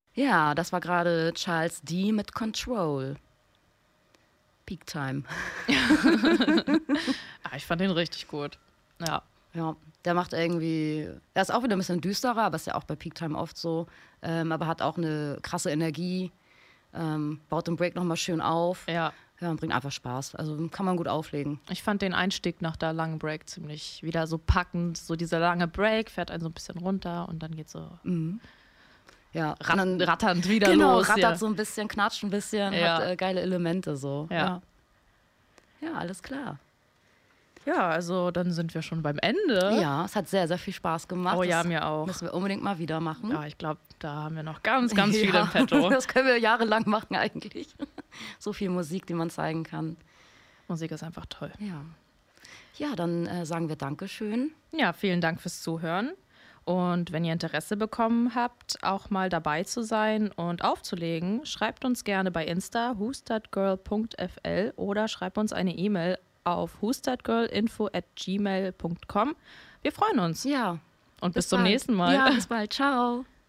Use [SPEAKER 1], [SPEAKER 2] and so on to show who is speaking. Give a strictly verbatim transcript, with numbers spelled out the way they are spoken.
[SPEAKER 1] Ja, das war gerade Charles D. mit Control. Peak Time.
[SPEAKER 2] Ah, ich fand den richtig gut. Ja.
[SPEAKER 1] Ja, der macht irgendwie, er ist auch wieder ein bisschen düsterer, aber ist ja auch bei Peak Time oft so, ähm, aber hat auch eine krasse Energie, ähm, baut den Break nochmal schön auf.
[SPEAKER 2] Ja.
[SPEAKER 1] Ja, und bringt einfach Spaß. Also kann man gut auflegen.
[SPEAKER 2] Ich fand den Einstieg nach der langen Break ziemlich wieder so packend. So dieser lange Break fährt einen so ein bisschen runter und dann geht so
[SPEAKER 1] Mhm. Ja,
[SPEAKER 2] rat
[SPEAKER 1] dann,
[SPEAKER 2] ratternd wieder
[SPEAKER 1] genau,
[SPEAKER 2] los.
[SPEAKER 1] rattert
[SPEAKER 2] Ja.
[SPEAKER 1] so ein bisschen, knatscht ein bisschen,
[SPEAKER 2] Ja.
[SPEAKER 1] hat äh, geile Elemente so.
[SPEAKER 2] Ja.
[SPEAKER 1] Ja. Ja, alles klar.
[SPEAKER 2] Ja, also dann sind wir schon beim Ende.
[SPEAKER 1] Ja, es hat sehr, sehr viel Spaß gemacht.
[SPEAKER 2] Oh ja,
[SPEAKER 1] Das
[SPEAKER 2] mir auch.
[SPEAKER 1] müssen wir unbedingt mal wieder machen.
[SPEAKER 2] Ja, ich glaube, da haben wir noch ganz, ganz viel
[SPEAKER 1] Ja,
[SPEAKER 2] im Petto.
[SPEAKER 1] das können wir jahrelang machen eigentlich. So viel Musik, die man zeigen kann.
[SPEAKER 2] Musik ist einfach toll.
[SPEAKER 1] Ja, ja dann äh, sagen wir Dankeschön.
[SPEAKER 2] Ja, vielen Dank fürs Zuhören. Und wenn ihr Interesse bekommen habt, auch mal dabei zu sein und aufzulegen, schreibt uns gerne bei Insta who's that girl punkt f l oder schreibt uns eine E-Mail auf who's that girl info at gmail punkt com. Wir freuen uns.
[SPEAKER 1] Ja.
[SPEAKER 2] Und bis, bis zum
[SPEAKER 1] bald.
[SPEAKER 2] nächsten Mal.
[SPEAKER 1] Ja, bis bald. Ciao.